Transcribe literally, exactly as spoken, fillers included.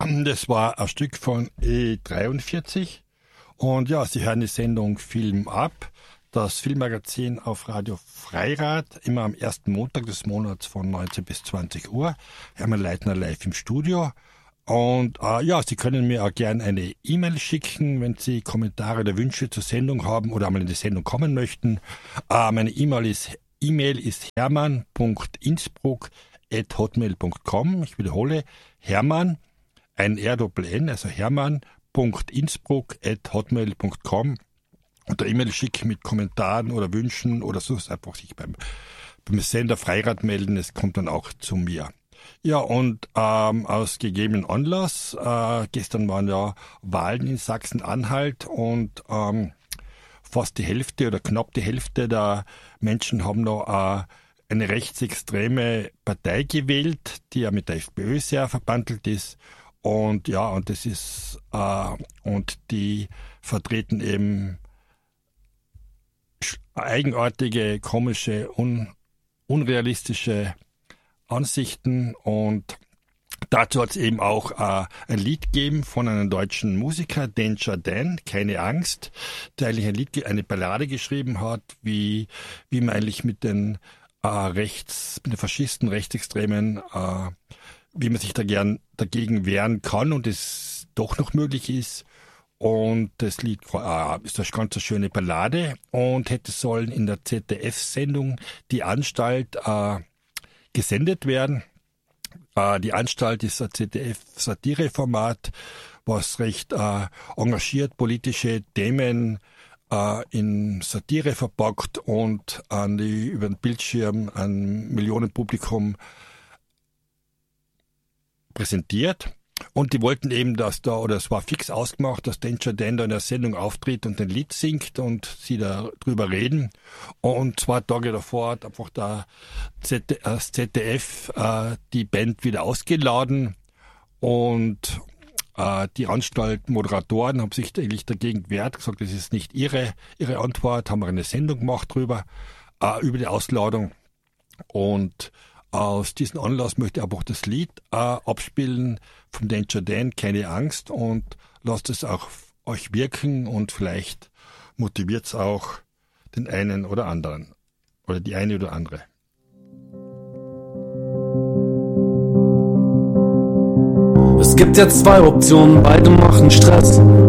Das war ein Stück von E dreiundvierzig. Und ja, Sie hören die Sendung Film ab. Das Filmmagazin auf Radio Freirad, immer am ersten Montag des Monats von neunzehn bis zwanzig Uhr. Hermann Leitner live im Studio. Und äh, ja, Sie können mir auch gerne eine E-Mail schicken, wenn Sie Kommentare oder Wünsche zur Sendung haben oder einmal in die Sendung kommen möchten. Äh, meine E-Mail ist, E-Mail ist hermann punkt innsbruck at hotmail punkt com. Ich wiederhole, Hermann, ein R-Doppel-N, also hermann punkt innsbruck at hotmail punkt com. Unter E-Mail schicken mit Kommentaren oder Wünschen oder so, einfach sich beim, beim Sender Freirad melden, es kommt dann auch zu mir. Ja, und ähm, aus gegebenen Anlass, äh, gestern waren ja Wahlen in Sachsen-Anhalt und ähm, fast die Hälfte oder knapp die Hälfte der Menschen haben noch äh, eine rechtsextreme Partei gewählt, die ja mit der FPÖ sehr verbandelt ist. Und ja, und das ist, äh, und die vertreten eben eigenartige, komische, un, unrealistische Ansichten, und dazu hat es eben auch äh, ein Lied gegeben von einem deutschen Musiker, Danger Dan, Keine Angst, der eigentlich ein Lied, eine Ballade geschrieben hat, wie, wie man eigentlich mit den äh, Rechts, mit den Faschisten, Rechtsextremen, äh, wie man sich da gern dagegen wehren kann und es doch noch möglich ist. Und das Lied äh, ist eine ganz schöne Ballade und hätte sollen in der Z D F-Sendung Die Anstalt äh, gesendet werden. Äh, die Anstalt ist ein Z D F-Satireformat, was recht äh, engagiert politische Themen äh, in Satire verpackt und an die, über den Bildschirm an Millionenpublikum präsentiert. Und die wollten eben, dass da, oder es war fix ausgemacht, dass Danger Dan da in der Sendung auftritt und ein Lied singt und sie da drüber reden. Und zwei Tage davor hat einfach da Z D F, das Z D F äh, die Band wieder ausgeladen und äh, die Anstaltmoderatoren haben sich eigentlich dagegen gewehrt, gesagt, das ist nicht ihre, ihre Antwort, haben wir eine Sendung gemacht drüber, äh, über die Ausladung. Und aus diesem Anlass möchte ich einfach das Lied äh, abspielen vom Danger Dan, Keine Angst, und lasst es auch euch wirken und vielleicht motiviert es auch den einen oder anderen oder die eine oder andere. Es gibt jetzt zwei Optionen, beide machen Stress.